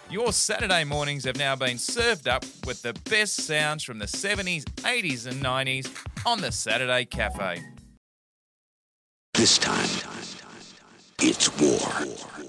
Your Saturday mornings have now been served up with the best sounds from the 70s, 80s and 90s on the Saturday Cafe. This time, it's war.